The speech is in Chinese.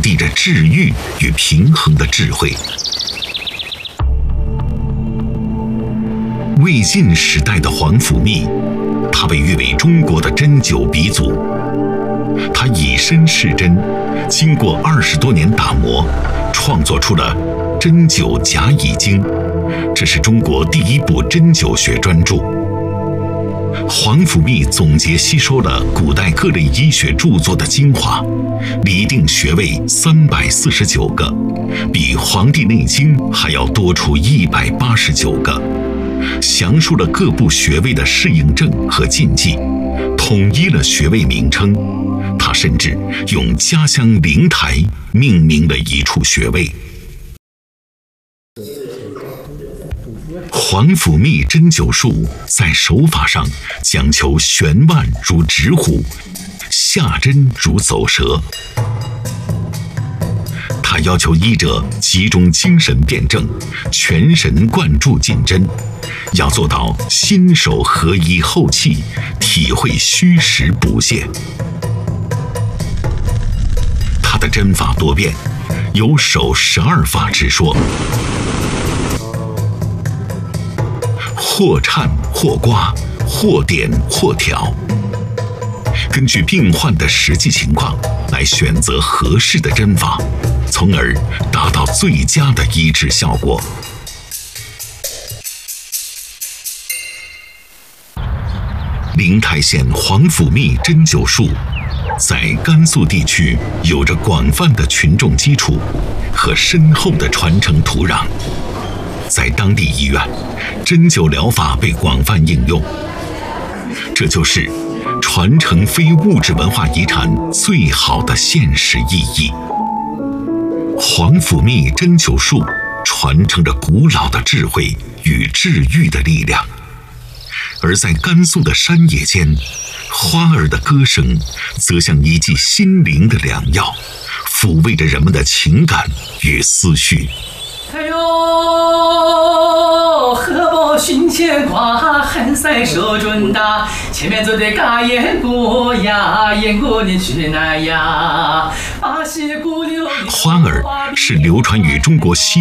递着治愈与平衡的智慧。魏晋时代的皇甫谧，他被誉为中国的针灸鼻祖。他以身试针，经过20多年打磨，创作出了《针灸甲乙经》，这是中国第一部针灸学专著。皇甫谧总结吸收了古代各类医学著作的精华，厘定穴位349个，比《黄帝内经》还要多出189个，详述了各部穴位的适应症和禁忌，统一了穴位名称。他甚至用家乡灵台命名了一处穴位。皇甫谧针灸术在手法上讲求悬腕如直虎，下针如走蛇。他要求医者集中精神辩证，全神贯注进针，要做到心手合一后气，体会虚实补泻。他的针法多变，有手12法之说，或颤或刮，或点或挑，根据病患的实际情况来选择合适的针法，从而达到最佳的医治效果。灵台县皇甫谧针灸术在甘肃地区有着广泛的群众基础和深厚的传承土壤，在当地医院，针灸疗法被广泛应用，这就是传承非物质文化遗产最好的现实意义。皇甫谧针灸术传承着古老的智慧与治愈的力量，而在甘肃的山野间，花儿的歌声则像一剂心灵的良药，抚慰着人们的情感与思绪。 哎呦，荷包胸前挂，汗伞手中打，前面走的嘎烟锅呀，烟锅你去哪呀？巴西鼓柳。 花儿是流传于中国西